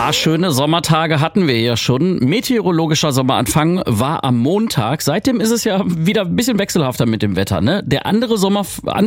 Ja, schöne Sommertage hatten wir ja schon. Meteorologischer Sommeranfang war am Montag. Seitdem ist es ja wieder ein bisschen wechselhafter mit dem Wetter, ne? Der andere Sommeranfang